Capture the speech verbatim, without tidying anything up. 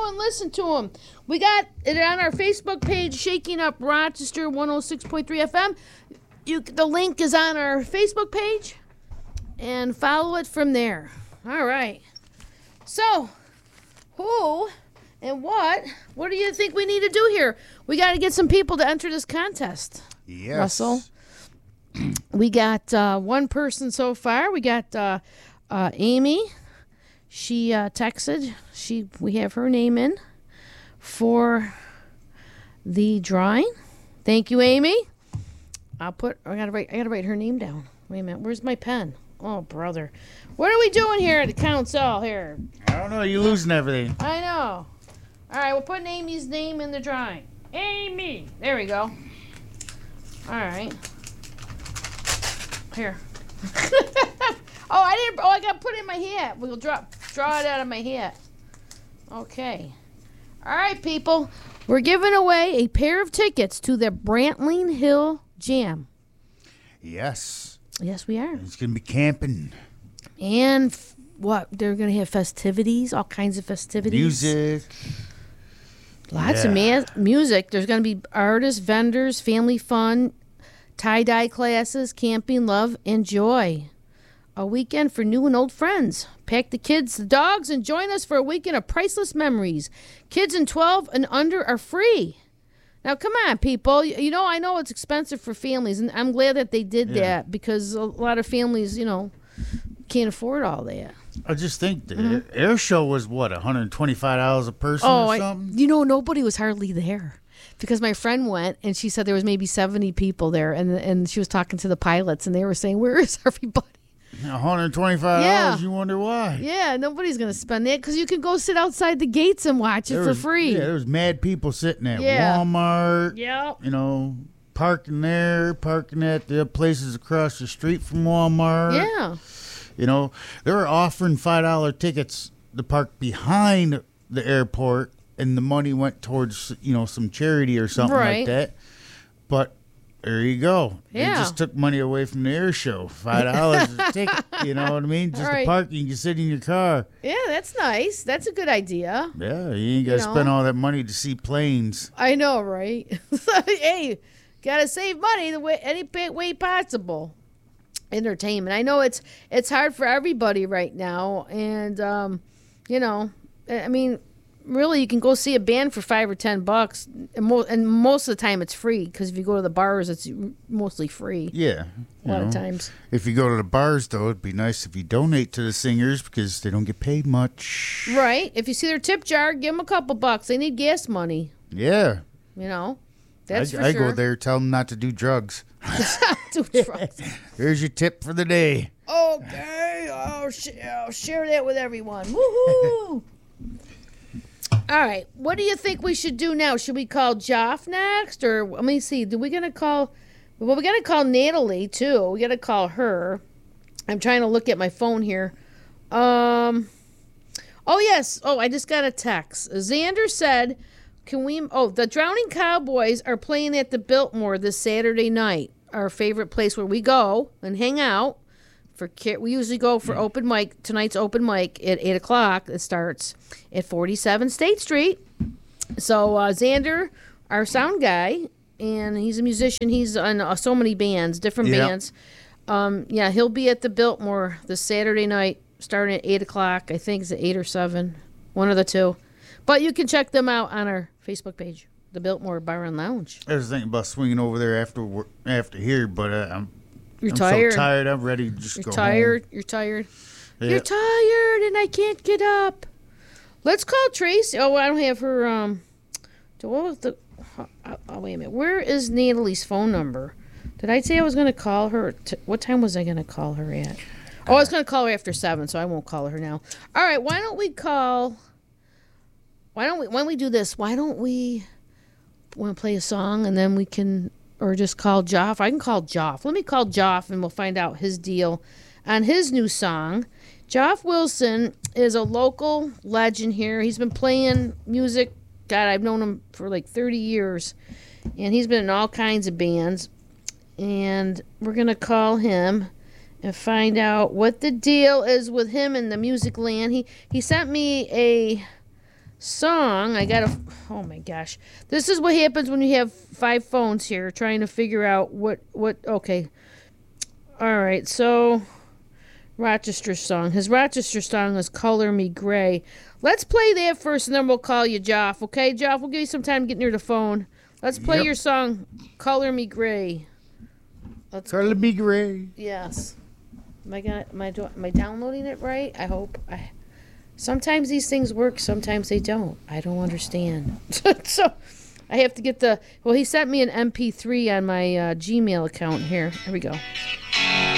and listen to them. We got it on our Facebook page, Shaking Up Rochester one oh six point three F M. You, the link is on our Facebook page, and follow it from there. All right. So, who and what? What do you think we need to do here? We got to get some people to enter this contest. Yes. Russell. We got uh, one person so far. We got uh, uh, Amy. She uh, texted. She we have her name in for the drawing. Thank you, Amy. I'll put. I gotta write. I gotta write her name down. Wait a minute. Where's my pen? Oh, brother. What are we doing here at the council here? I don't know. You're losing everything. I know. All right. We're putting Amy's name in the drawing. Amy. There we go. All right. Here. Oh, I didn't. Oh, I got to put it in my hat. We'll draw draw it out of my hat. Okay. All right, people. We're giving away a pair of tickets to the Brantling Hill Jam. Yes. Yes, we are. It's gonna be camping. And f- what? They're gonna have festivities, all kinds of festivities. Music. Lots Yeah. of ma- music. There's gonna be artists, vendors, family fun, tie-dye classes, camping, love, and joy. A weekend for new and old friends. Pack the kids, the dogs, and join us for a weekend of priceless memories. Kids in twelve and under are free. Now, come on, people. You you know, I know it's expensive for families, and I'm glad that they did Yeah. that because a lot of families, you know, can't afford all that. I just think the Mm-hmm. air show was what one hundred twenty-five dollars a person Oh, or I, something. you know, nobody was hardly there because my friend went and she said there was maybe seventy people there, and and she was talking to the pilots, and they were saying, "Where is everybody?" one hundred twenty-five dollars. Yeah. You wonder why? Yeah, nobody's gonna spend that because you can go sit outside the gates and watch it There for was- free. Yeah, there was mad people sitting at Yeah. Walmart. Yep. You know, parking there, parking at the places across the street from Walmart. Yeah. You know, they were offering five dollar tickets to park behind the airport, and the money went towards, you know, some charity or something Right. like that. But there you go. Yeah. They just took money away from the air show. five dollars a ticket. You know what I mean? Just Right. to park, you can sit in your car. Yeah, that's nice. That's a good idea. Yeah, you ain't got to You know. spend all that money to see planes. I know, right? Hey, gotta save money the way any pa- way possible. Entertainment. I know it's it's hard for everybody right now, and um, you know, I I mean, really, you can go see a band for five or ten bucks, and, mo- and most of the time it's free because if you go to the bars, it's mostly free. Yeah. A you lot of know. times. If you go to the bars, though, it'd be nice if you donate to the singers because they don't get paid much. Right. If you see their tip jar, give them a couple bucks. They need gas money. Yeah. You know, that's I, for I sure. go there, tell them not to do drugs. Do drugs. Here's your tip for the day. Okay, I'll, sh- I'll share that with everyone. Woohoo! All right, what do you think we should do now? Should we call Joff next, or let me see? Do we gonna call? Well, we gotta call Natalie too. We gotta call her. I'm trying to look at my phone here. Um. Oh yes. Oh, I just got a text. Xander said, "Can we?" Oh, the Drowning Cowboys are playing at the Biltmore this Saturday night. Our favorite place where we go and hang out. For we usually go for open mic. Tonight's open mic at eight o'clock. It starts at forty-seven State Street. So uh, Xander, our sound guy, and he's a musician. He's on uh, so many bands, different Yep. bands. Um, yeah, he'll be at the Biltmore this Saturday night, starting at eight o'clock. I think it's at eight or seven, one of the two. But you can check them out on our Facebook page, the Biltmore Bar and Lounge. I was thinking about swinging over there after wor- after here, but uh, I'm, You're I'm tired. so tired. I'm ready to just You're go tired. You're tired. home. You're Yeah. tired, and I can't get up. Let's call Tracy. Oh, I don't have her. Um, what was the? Oh, oh, wait a minute. Where is Natalie's phone number? Did I say I was going to call her? T- what time was I going to call her at? Oh, I was going to call her after seven, so I won't call her now. All right. Why don't we call? Why don't we? Why don't we do this? Why don't we? Want to play a song, and then we can, or just call Joff. I can call Joff. Let me call Joff, and we'll find out his deal on his new song. Joff Wilson is a local legend here. He's been playing music. God, I've known him for like thirty years, and he's been in all kinds of bands. And we're gonna call him and find out what the deal is with him in the music land. He he sent me a song. I got to, oh my gosh. This is what happens when you have five phones here trying to figure out what, what, okay. All right, so Rochester song. His Rochester song is Color Me Gray. Let's play that first and then we'll call you, Joff, okay? Joff, we'll give you some time to get near the phone. Let's play Yep. your song, Color Me Gray. Let's Color Me Gray. Yes. Am I gonna am I, do, am I downloading it right? I hope. I, sometimes these things work, sometimes they don't. I don't understand. So I have to get the. Well, he sent me an M P three on my uh, Gmail account here. Here we go.